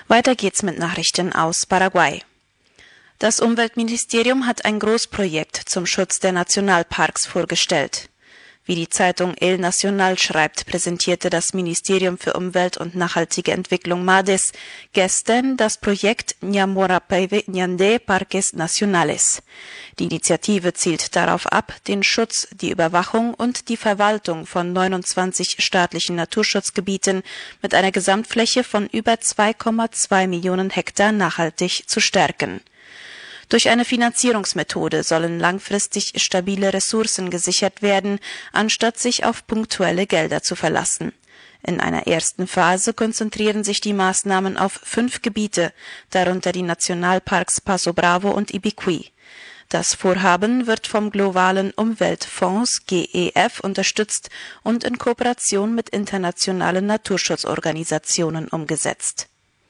Weiter geht's mit Nachrichten aus Paraguay. Das Umweltministerium hat ein Großprojekt zum Schutz der Nationalparks vorgestellt. Wie die Zeitung El Nacional schreibt, präsentierte das Ministerium für Umwelt und nachhaltige Entwicklung MADES gestern das Projekt Ñamorapeve Ñande Parques Nacionales. Die Initiative zielt darauf ab, den Schutz, die Überwachung und die Verwaltung von 29 staatlichen Naturschutzgebieten mit einer Gesamtfläche von über 2,2 Millionen Hektar nachhaltig zu stärken. Durch eine Finanzierungsmethode sollen langfristig stabile Ressourcen gesichert werden, anstatt sich auf punktuelle Gelder zu verlassen. In einer ersten Phase konzentrieren sich die Maßnahmen auf 5 Gebiete, darunter die Nationalparks Paso Bravo und Ibicuí. Das Vorhaben wird vom Globalen Umweltfonds GEF unterstützt und in Kooperation mit internationalen Naturschutzorganisationen umgesetzt.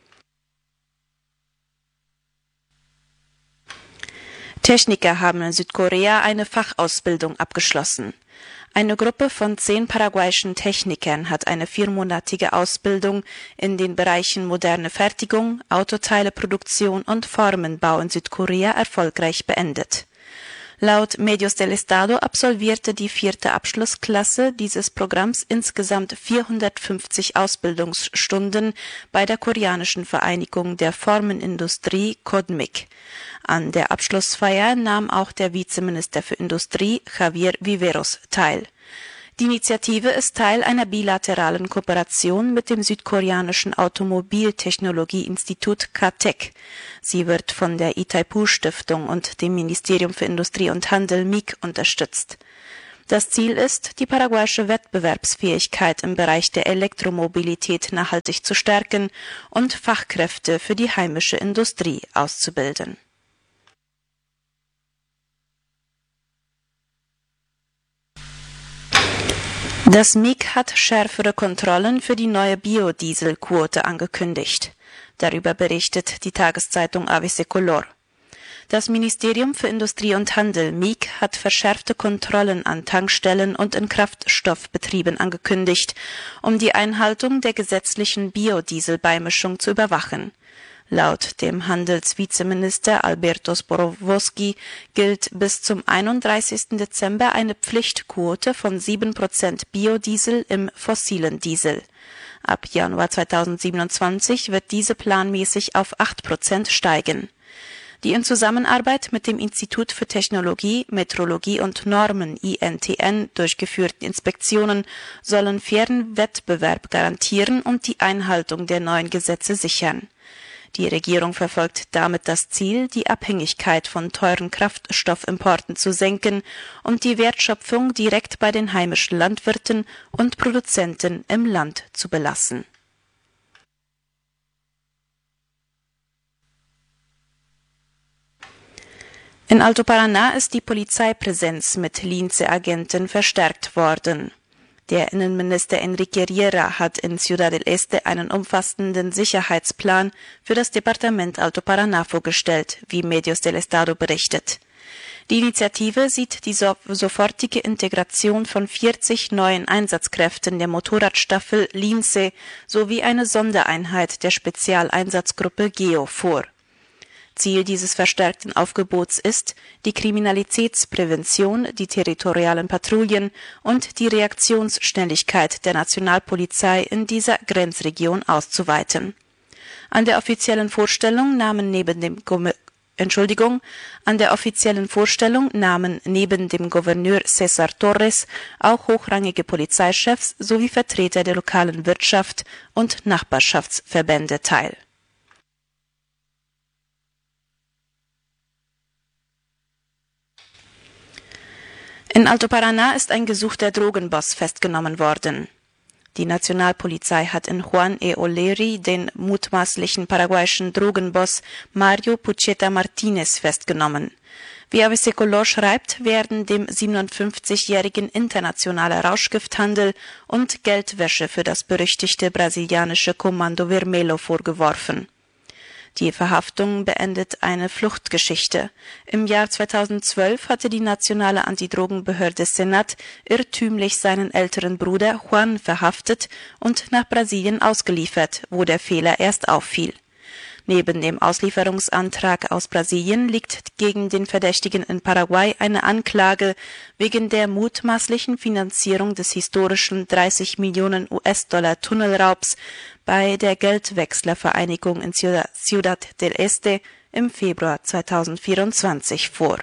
Techniker haben in Südkorea eine Fachausbildung abgeschlossen. Eine Gruppe von 10 paraguayischen Technikern hat eine 4-monatige Ausbildung in den Bereichen moderne Fertigung, Autoteileproduktion und Formenbau in Südkorea erfolgreich beendet. Laut Medios del Estado absolvierte die 4. Abschlussklasse dieses Programms insgesamt 450 Ausbildungsstunden bei der koreanischen Vereinigung der Formenindustrie KODMIC. An der Abschlussfeier nahm auch der Vizeminister für Industrie Javier Viveros teil. Die Initiative ist Teil einer bilateralen Kooperation mit dem südkoreanischen Automobiltechnologieinstitut KTEC. Sie wird von der Itaipu-Stiftung und dem Ministerium für Industrie und Handel MIG unterstützt. Das Ziel ist, die paraguayische Wettbewerbsfähigkeit im Bereich der Elektromobilität nachhaltig zu stärken und Fachkräfte für die heimische Industrie auszubilden. Das MIG hat schärfere Kontrollen für die neue Biodieselquote angekündigt. Darüber berichtet die Tageszeitung ABC Color. Das Ministerium für Industrie und Handel MIG hat verschärfte Kontrollen an Tankstellen und in Kraftstoffbetrieben angekündigt, um die Einhaltung der gesetzlichen Biodieselbeimischung zu überwachen. Laut dem Handelsvizeminister Alberto Sporowski gilt bis zum 31. Dezember eine Pflichtquote von 7% Biodiesel im fossilen Diesel. Ab Januar 2027 wird diese planmäßig auf 8% steigen. Die in Zusammenarbeit mit dem Institut für Technologie, Metrologie und Normen INTN durchgeführten Inspektionen sollen fairen Wettbewerb garantieren und die Einhaltung der neuen Gesetze sichern. Die Regierung verfolgt damit das Ziel, die Abhängigkeit von teuren Kraftstoffimporten zu senken und die Wertschöpfung direkt bei den heimischen Landwirten und Produzenten im Land zu belassen. In Alto Paraná ist die Polizeipräsenz mit Lince-Agenten verstärkt worden. Der Innenminister Enrique Riera hat in Ciudad del Este einen umfassenden Sicherheitsplan für das Departement Alto Paraná vorgestellt, wie Medios del Estado berichtet. Die Initiative sieht die sofortige Integration von 40 neuen Einsatzkräften der Motorradstaffel Lince sowie eine Sondereinheit der Spezialeinsatzgruppe GEO vor. Ziel dieses verstärkten Aufgebots ist, die Kriminalitätsprävention, die territorialen Patrouillen und die Reaktionsschnelligkeit der Nationalpolizei in dieser Grenzregion auszuweiten. An der offiziellen Vorstellung nahmen neben dem Gouverneur César Torres auch hochrangige Polizeichefs sowie Vertreter der lokalen Wirtschaft und Nachbarschaftsverbände teil. In Alto Paraná ist ein gesuchter Drogenboss festgenommen worden. Die Nationalpolizei hat in Juan E. Oleri den mutmaßlichen paraguayischen Drogenboss Mario Pucheta Martinez festgenommen. Wie ABC Color schreibt, werden dem 57-jährigen internationaler Rauschgifthandel und Geldwäsche für das berüchtigte brasilianische Comando Vermelho vorgeworfen. Die Verhaftung beendet eine Fluchtgeschichte. Im Jahr 2012 hatte die nationale Antidrogenbehörde Senat irrtümlich seinen älteren Bruder Juan verhaftet und nach Brasilien ausgeliefert, wo der Fehler erst auffiel. Neben dem Auslieferungsantrag aus Brasilien liegt gegen den Verdächtigen in Paraguay eine Anklage wegen der mutmaßlichen Finanzierung des historischen 30 Millionen US-Dollar Tunnelraubs bei der Geldwechslervereinigung in Ciudad del Este im Februar 2024 vor.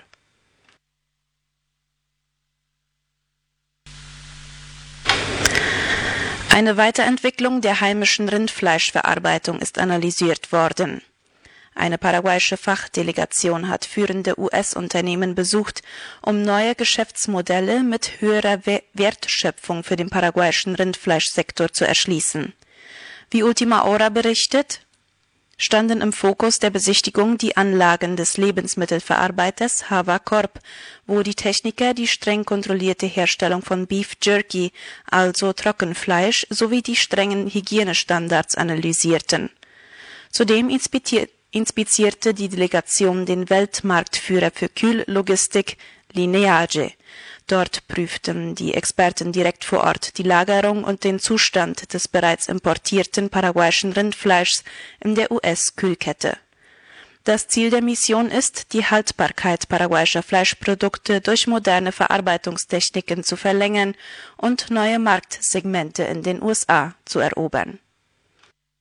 Eine Weiterentwicklung der heimischen Rindfleischverarbeitung ist analysiert worden. Eine paraguayische Fachdelegation hat führende US-Unternehmen besucht, um neue Geschäftsmodelle mit höherer Wertschöpfung für den paraguayischen Rindfleischsektor zu erschließen. Wie Ultima Hora berichtet, standen im Fokus der Besichtigung die Anlagen des Lebensmittelverarbeiters Hava Corp, wo die Techniker die streng kontrollierte Herstellung von Beef Jerky, also Trockenfleisch, sowie die strengen Hygienestandards analysierten. Zudem inspizierte die Delegation den Weltmarktführer für Kühllogistik Lineage. Dort prüften die Experten direkt vor Ort die Lagerung und den Zustand des bereits importierten paraguayischen Rindfleischs in der US-Kühlkette. Das Ziel der Mission ist, die Haltbarkeit paraguayischer Fleischprodukte durch moderne Verarbeitungstechniken zu verlängern und neue Marktsegmente in den USA zu erobern.